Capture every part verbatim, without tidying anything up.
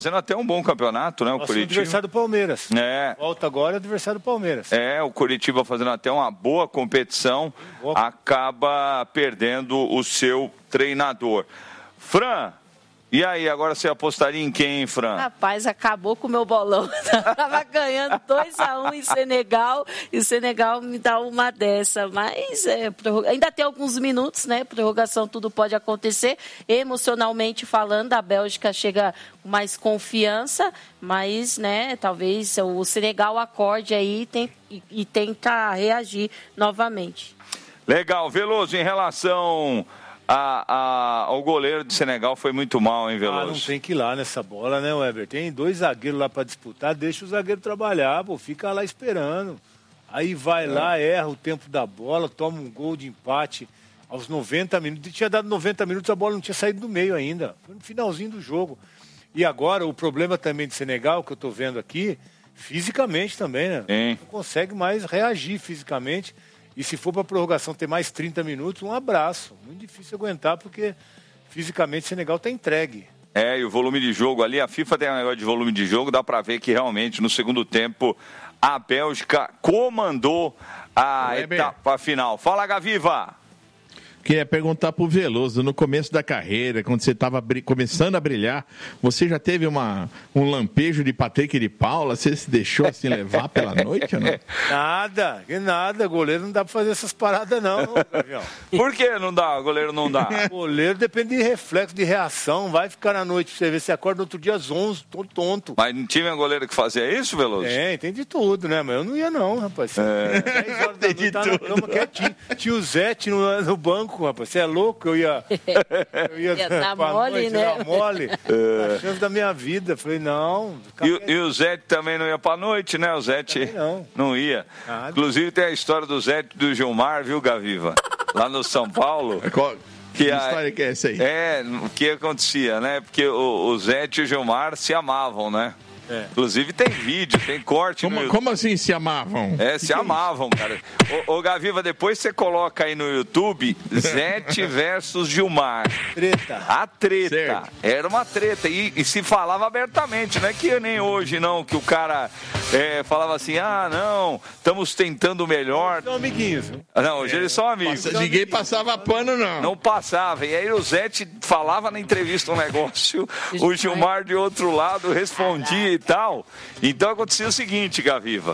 Fazendo até um bom campeonato, né? O Nosso Curitiba. adversário do Palmeiras. É. Volta agora é adversário do Palmeiras. É, o Curitiba fazendo até uma boa competição, boa. Acaba perdendo o seu treinador. Fran, e aí, agora você apostaria em quem, Fran? Rapaz, acabou com o meu bolão. Tava ganhando dois a um em Senegal, e o Senegal me dá uma dessa. Mas é, ainda tem alguns minutos, né? Prorrogação, tudo pode acontecer. Emocionalmente falando, a Bélgica chega com mais confiança, mas, né, talvez o Senegal acorde aí e, tem, e, e tenta reagir novamente. Legal. Veloso, em relação... A, a, o goleiro de Senegal foi muito mal, hein, Veloso? Ah, não tem que ir lá nessa bola, né, Weber? Tem dois zagueiros lá para disputar, deixa o zagueiro trabalhar, pô, fica lá esperando. Aí vai é. lá, erra o tempo da bola, toma um gol de empate aos noventa minutos. Tinha dado noventa minutos, a bola não tinha saído do meio ainda. Foi no finalzinho do jogo. E agora, o problema também de Senegal, que eu tô vendo aqui, fisicamente também, né? Sim. Não consegue mais reagir fisicamente. E se for para a prorrogação ter mais trinta minutos, um abraço. Muito difícil aguentar, porque fisicamente o Senegal está entregue. É, e o volume de jogo ali, a FIFA tem um negócio de volume de jogo, dá para ver que realmente no segundo tempo a Bélgica comandou a é etapa bem. final. Fala, Gaviva! Queria perguntar pro Veloso, no começo da carreira, quando você estava br- começando a brilhar, você já teve uma, um lampejo de Patrick de Paula? Você se deixou assim levar pela noite ou não? Nada, que nada. Goleiro não dá pra fazer essas paradas não, Gavião. Por que não dá? Goleiro não dá? Goleiro depende de reflexo, de reação. Vai ficar na noite pra você ver, você acorda no outro dia às onze, todo tonto. Mas não tinha um goleiro que fazia isso, Veloso? É, tem de tudo, né? Mas eu não ia não, rapaz. É. dez horas da noite, tá na cama quietinho. Tinha o Zete no, no banco. Rapaz, você é louco? Eu ia. Eu ia, ia dar mole, noite, né? Dar mole. É. A chance da minha vida. Falei, não. E, e o Zete também não ia pra noite, né? O Zete não. não ia. Nada. Inclusive tem a história do Zete e do Gilmar, viu, Gaviva? Lá no São Paulo. Qual, que, que a, história que é essa aí? É, o que acontecia, né? Porque o, o Zete e o Gilmar se amavam, né? É. Inclusive tem vídeo, tem corte. Como, no... como assim se amavam? É, se amavam, cara. Ô, ô Gaviva, depois você coloca aí no YouTube Zete versus Gilmar. Treta. A treta. Certo. Era uma treta. E, e se falava abertamente, não é que nem hoje, não, que o cara é, falava assim, ah, não, estamos tentando o melhor. São amiguinhos. Não, hoje é. eles são amigos. Passa, ninguém passava pano, não. Não passava. E aí o Zete falava na entrevista um negócio, o Gilmar de outro lado respondia e tal. Então acontecia o seguinte, Gaviva.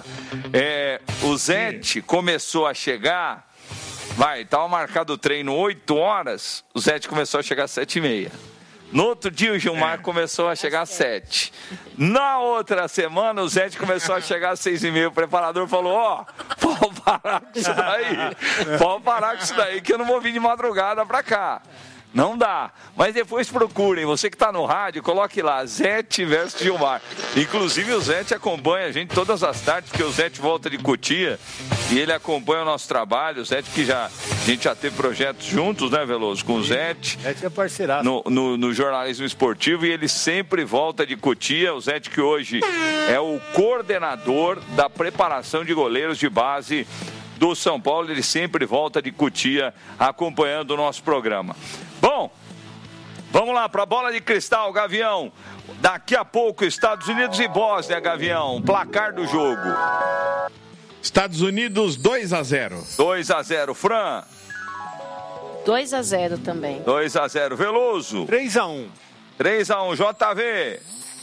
É, o Zete começou a chegar, vai, estava marcado o treino oito horas, o Zete começou a chegar às sete e meia. No outro dia o Gilmar é. começou a chegar às sete. Na outra semana o Zete começou a chegar às seis e meia. O preparador falou, ó, oh, pode parar com isso daí. Pode parar com isso daí que eu não vou vir de madrugada pra cá. Não dá. Mas depois procurem. Você que está no rádio, coloque lá, Zete versus Gilmar. Inclusive o Zete acompanha a gente todas as tardes, porque o Zete volta de Cotia e ele acompanha o nosso trabalho. O Zete que já, a gente já teve projetos juntos, né, Veloso? Com o Zete. Zete é parceiraço. No, no, no jornalismo esportivo e ele sempre volta de Cotia. O Zete que hoje é o coordenador da preparação de goleiros de base do São Paulo, ele sempre volta de Cotia acompanhando o nosso programa. Bom, vamos lá para a bola de cristal, Gavião. Daqui a pouco, Estados Unidos e Bósnia, Gavião. Placar do jogo. Estados Unidos dois a zero. dois a zero, Fran. dois a zero também. dois a zero, Veloso. três a um. três a um, J V.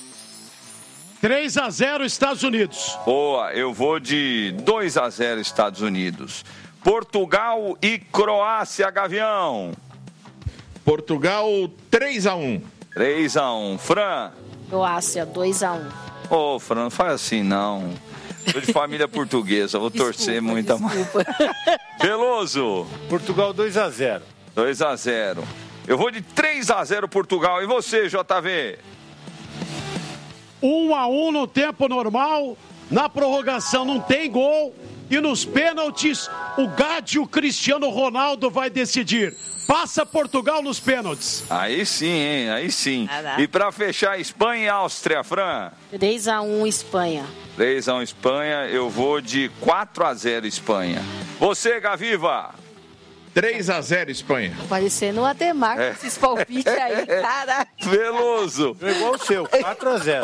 três a zero, Estados Unidos. Boa, eu vou de dois a zero, Estados Unidos. Portugal e Croácia, Gavião. Portugal três a um. três a um, Fran. Croácia dois a um. Ô, Fran, não faz assim não. Sou de família portuguesa, vou desculpa, torcer muito mais. Veloso. Portugal dois a zero. dois a zero. Eu vou de três a zero Portugal. E você, J V? um a um no tempo normal, na prorrogação não tem gol e nos pênaltis o Gádio Cristiano Ronaldo vai decidir. Passa Portugal nos pênaltis. Aí sim, hein? Aí sim. Ah, e para fechar, Espanha e Áustria, Fran? três a um Espanha. três a um Espanha, eu vou de quatro a zero Espanha. Você, Gaviva? três a zero Espanha. Parecendo o Ademar com esses palpites aí, cara. Veloso. É igual o seu, quatro a zero.